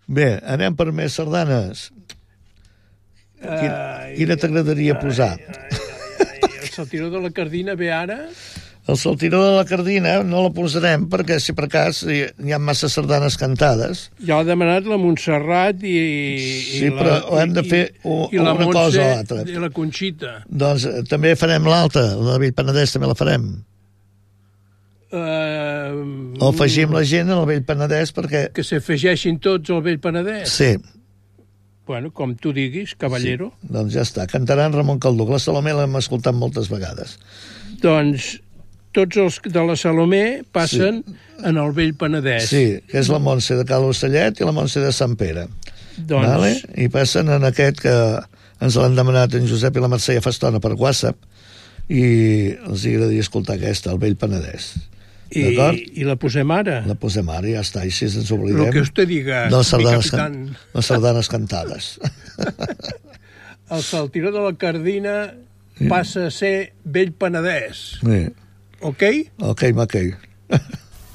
Bé, anem per més sardanes. Quina t'agradaria posar? El saltiró de la Cardina ve ara? El saltiró de la Cardina no la posarem perquè, si per cas, hi ha massa sardanes cantades. Ja l'ha demanat la Montserrat Sí, però hem de fer una cosa o l'altra. I la Conxita. Doncs també farem l'altra, la Vell Penedès també la farem. O afegim la gent al Vell Penedès perquè... Que s'afegeixin tots al Vell Penedès? Sí. Bueno, com tu diguis, caballero. Sí, doncs ja està. Cantaran Ramon Calduc. La Salomé l'hem escoltat moltes vegades. Doncs tots els de la Salomé passen en el Vell Penedès. Sí, que és la Montse de Cal Ocellet i la Montse de Sant Pere. Doncs... Vale? I passen en aquest que ens l'han demanat en Josep i la Mercè fa estona per WhatsApp i els agradaria escoltar aquesta, el Vell Penedès. I la posem ara? La posem ara, ja està, i si ens oblidem... El que usted diga, mi capitán. Les sardanes cantades. El saltiró de la Cardina passa a ser Vell Penedès. Sí. Ok? Ok, maquei.